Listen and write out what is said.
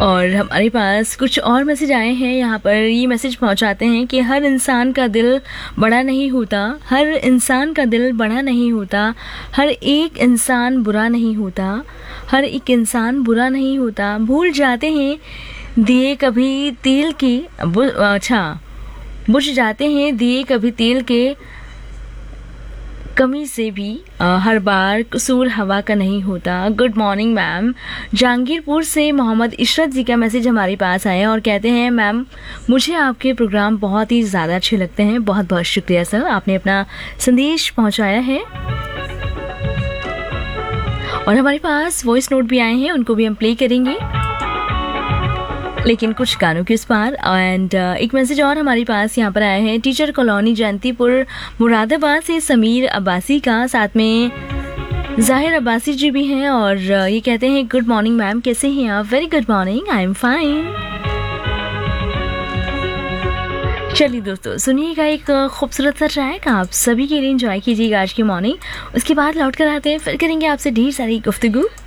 और हमारे पास कुछ और मैसेज आए हैं। यहाँ पर ये मैसेज पहुँचाते हैं कि हर इंसान का दिल बड़ा नहीं होता, हर इंसान का दिल बड़ा नहीं होता, हर एक इंसान बुरा नहीं होता, हर एक इंसान बुरा नहीं होता। भूल जाते हैं दिए कभी तेल के बुझ जाते हैं दिए कभी तेल के कमी से भी हर बार कसूर हवा का नहीं होता। Good morning ma'am. जहांगीरपुर से मोहम्मद इशरत जी का मैसेज हमारे पास आया और कहते हैं मैम मुझे आपके प्रोग्राम बहुत ही ज़्यादा अच्छे लगते हैं। बहुत बहुत शुक्रिया सर, आपने अपना संदेश पहुंचाया है। और हमारे पास वॉइस नोट भी आए हैं, उनको भी हम प्ले करेंगे, लेकिन कुछ गानों के उस पार। एंड एक मैसेज और हमारे पास यहाँ पर आया है टीचर कॉलोनी जयंतीपुर मुरादाबाद से समीर अब्बासी का, साथ में जाहिर अब्बासी जी भी हैं और ये कहते हैं गुड मॉर्निंग मैम, कैसे हैं आप? Very good morning, I am fine. चलिए दोस्तों सुनिएगा एक खूबसूरत सा ट्रैक, आप सभी के लिए एंजॉय कीजिएगा आज की मॉर्निंग। उसके बाद लौट कर आते हैं, फिर करेंगे आपसे ढेर सारी गुफ्तगू।